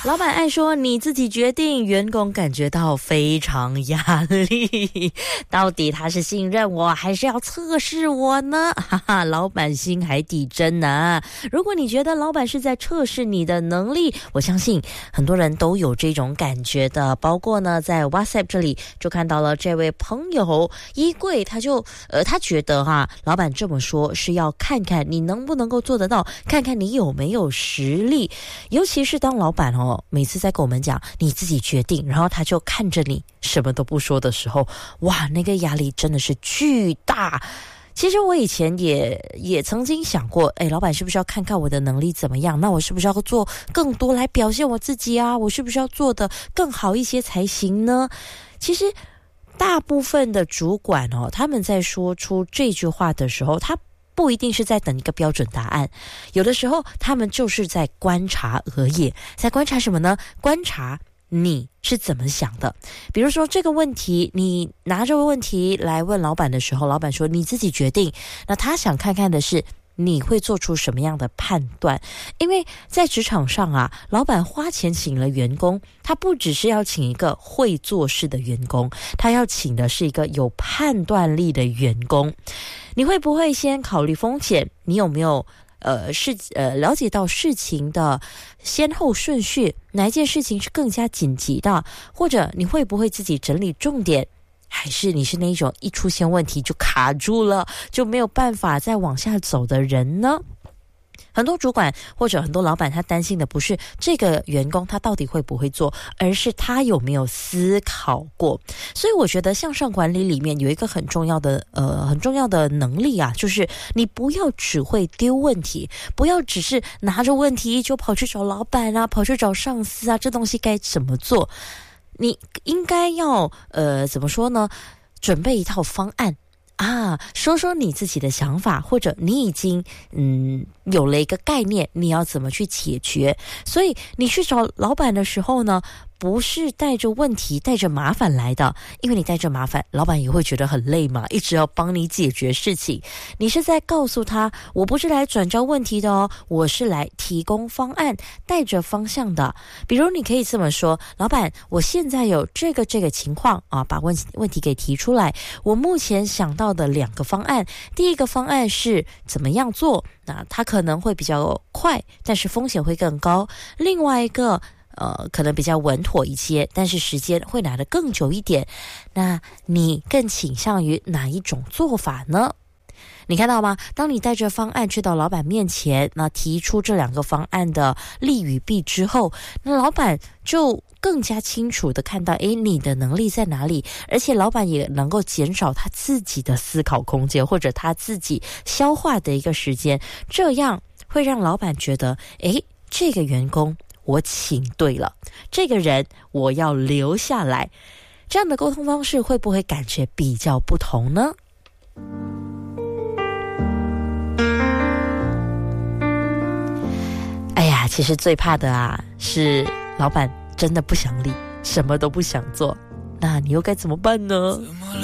老板爱说你自己决定，员工感觉到非常压力。到底他是信任我，还是要测试我呢？哈哈，老板心海底针啊！如果你觉得老板是在测试你的能力，我相信很多人都有这种感觉的。包括呢，在 WhatsApp 这里就看到了这位朋友衣柜，他觉得老板这么说是要看看你能不能够做得到，看看你有没有实力。尤其是当老板每次在跟我们讲你自己决定，然后他就看着你什么都不说的时候，哇，那个压力真的是巨大。其实我以前也曾经想过，老板是不是要看看我的能力怎么样？那我是不是要做更多来表现我自己啊？我是不是要做得更好一些才行呢？其实大部分的主管他们在说出这句话的时候，他不一定是在等一个标准答案，有的时候他们就是在观察而已。在观察什么呢？观察你是怎么想的。比如说这个问题，你拿这个问题来问老板的时候，老板说你自己决定，那他想看看的是你会做出什么样的判断。因为在职场上老板花钱请了员工，他不只是要请一个会做事的员工，他要请的是一个有判断力的员工。你会不会先考虑风险？你有没有了解到事情的先后顺序，哪一件事情是更加紧急的？或者你会不会自己整理重点？还是你是那种一出现问题就卡住了，就没有办法再往下走的人呢？很多主管或者很多老板，他担心的不是这个员工他到底会不会做，而是他有没有思考过。所以我觉得向上管理里面有一个很重要的能力就是你不要只会丢问题，不要只是拿着问题就跑去找老板跑去找上司这东西该怎么做。你应该要怎么说呢？准备一套方案说说你自己的想法，或者你已经有了一个概念，你要怎么去解决。所以你去找老板的时候呢，不是带着问题带着麻烦来的，因为你带着麻烦，老板也会觉得很累嘛，一直要帮你解决事情。你是在告诉他，我不是来转交问题的我是来提供方案，带着方向的。比如你可以这么说，老板，我现在有这个情况把问题给提出来。我目前想到的2个方案，第一个方案是怎么样做，那它可能会比较快，但是风险会更高。另外一个可能比较稳妥一些，但是时间会拿得更久一点。那你更倾向于哪一种做法呢？你看到吗？当你带着方案去到老板面前，那提出这2个方案的利与弊之后，那老板就更加清楚的看到你的能力在哪里，而且老板也能够减少他自己的思考空间，或者他自己消化的一个时间。这样会让老板觉得这个员工我请对了，这个人我要留下来。这样的沟通方式会不会感觉比较不同呢？其实最怕的是老板真的不想理，什么都不想做，那你又该怎么办呢？怎么了